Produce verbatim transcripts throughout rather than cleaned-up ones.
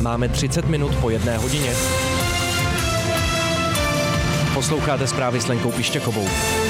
Máme třicet minut po jedné hodině. Posloucháte zprávy s Lenkou Pištěkovou.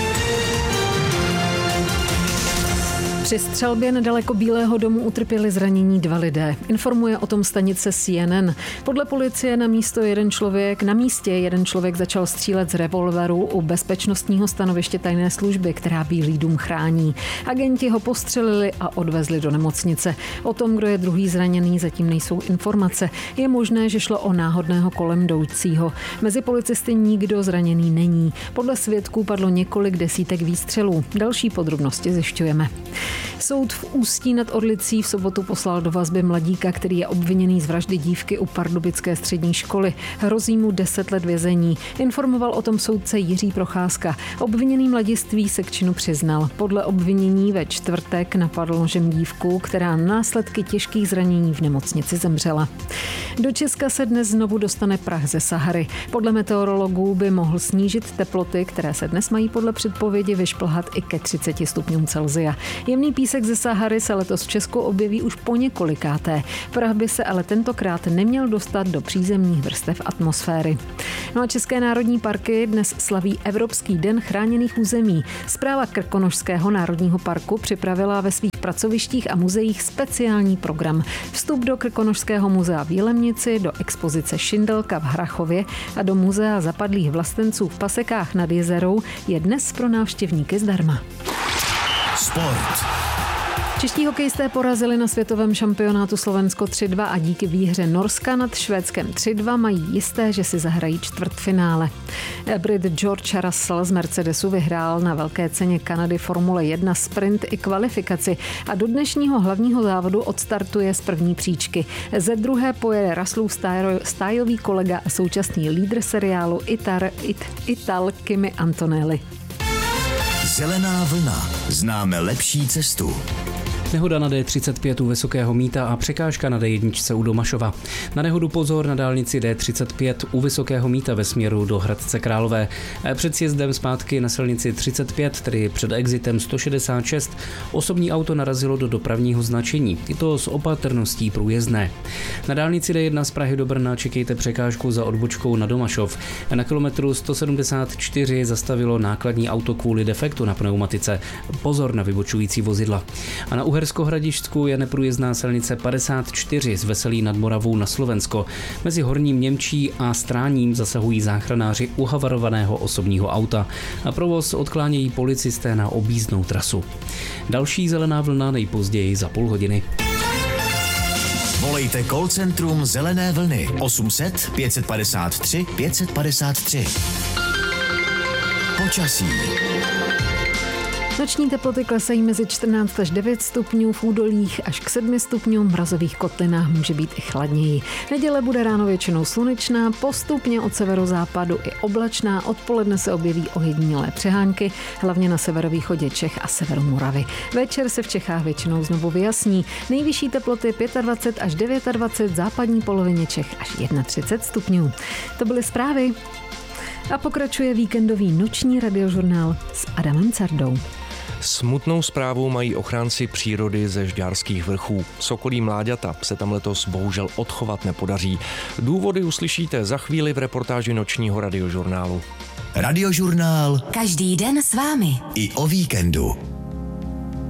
Při střelbě nedaleko Bílého domu utrpěli zranění dva lidé. Informuje o tom stanice C N N. Podle policie na místo jeden člověk, na místě jeden člověk začal střílet z revolveru u bezpečnostního stanoviště tajné služby, která Bílý dům chrání. Agenti ho postřelili a odvezli do nemocnice. O tom, kdo je druhý zraněný, zatím nejsou informace. Je možné, že šlo o náhodného kolem jdoucího. Mezi policisty nikdo zraněný není. Podle svědků padlo několik desítek výstřelů. Další podrobnosti zjišťujeme. Soud v Ústí nad Orlicí v sobotu poslal do vazby mladíka, který je obviněný z vraždy dívky u pardubické střední školy. Hrozí mu deset let vězení. Informoval o tom soudce Jiří Procházka. Obviněný mladiství se k činu přiznal. Podle obvinění ve čtvrtek napadl nožem dívku, která na následky těžkých zranění v nemocnici zemřela. Do Česka se dnes znovu dostane prach ze Sahary. Podle meteorologů by mohl snížit teploty, které se dnes mají podle předpovědi vyšplhat i ke třiceti stupňům Celsia. Jemný písek ze Sahary se letos v Česku objeví už po několikáté. Prach by se ale tentokrát neměl dostat do přízemních vrstev atmosféry. No a České národní parky dnes slaví Evropský den chráněných území. Správa Krkonošského národního parku připravila ve svých pracovištích a muzeích speciální program. Vstup do Krkonošského muzea v Jilemnici, do expozice Šindelka v Hrachově a do muzea zapadlých vlastenců v Pasekách nad Jezerou je dnes pro návštěvníky zdarma. Sport. Čeští hokejisté porazili na světovém šampionátu Slovensko tři dva a díky výhře Norska nad Švédskem tři dva mají jisté, že si zahrají čtvrtfinále. Brit George Russell z Mercedesu vyhrál na velké ceně Kanady Formule jedna sprint i kvalifikaci a do dnešního hlavního závodu odstartuje z první příčky. Ze druhé pojede Russellův stájový kolega a současný lídr seriálu Itar, It, Ital Kimi Antonelli. Zelená vlna. Známe lepší cestu. Nehoda na D třicet pět u Vysokého Mýta a překážka na D jedna u Domašova. Na nehodu pozor na dálnici D třicet pět u Vysokého Mýta ve směru do Hradce Králové. Před sjezdem zpátky na silnici třicet pět, tedy před exitem sto šedesát šest, osobní auto narazilo do dopravního značení. Je to s opatrností průjezdné. Na dálnici D jedna z Prahy do Brna čekejte překážku za odbočkou na Domašov. Na kilometru sto sedmdesát čtyři zastavilo nákladní auto kvůli defektu na pneumatice. Pozor na vybočující vozidla. A na Uhersko-Hradišťsku je neprůjezdná silnice padesát čtyři z Veselí nad Moravou na Slovensko. Mezi Horním Němčí a Stráním zasahují záchranáři u havarovaného osobního auta. A provoz odklánějí policisté na objízdnou trasu. Další zelená vlna nejpozději za půl hodiny. Volejte call centrum Zelené vlny osm set pět padesát tři pět padesát tři. Počasí. Noční teploty klesají mezi čtrnáct až devět stupňů, v údolích až k sedmi stupňům, v mrazových kotlinách může být i chladněji. Neděle bude ráno většinou slunečná, postupně od severozápadu i oblačná, odpoledne se objeví ojedinělé přehánky, hlavně na severovýchodě Čech a severu Moravy. Večer se v Čechách většinou znovu vyjasní. Nejvyšší teploty dvacet pět až dvacet devět, v západní polovině Čech až třicet jedna stupňů. To byly zprávy. A pokračuje víkendový noční radiožurnál s Adamem Cardou. Smutnou zprávu mají ochránci přírody ze Žďárských vrchů. Sokolí mláďata se tam letos bohužel odchovat nepodaří. Důvody uslyšíte za chvíli v reportáži nočního radiožurnálu. Radiožurnál. Každý den s vámi. I o víkendu.